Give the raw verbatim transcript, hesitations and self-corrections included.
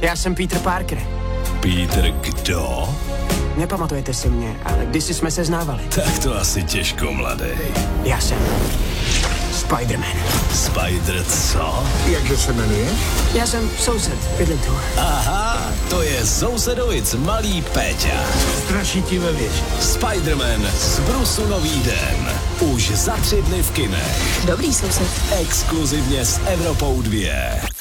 Já jsem Peter Parker. Peter kdo? Nepamatujete si mě, ale kdysi jsme se znávali. Tak to asi těžko, mladej. Já jsem Spider-Man. Spider co? Jakže se jmenuje? Já jsem soused, bydlím tu. Aha, to je sousedovic malý Péťa. Straší ti ve věži. Spider-Man z Brusu nový den. Už za tři dny v kinech. Dobrý soused. Exkluzivně s Evropou dvě.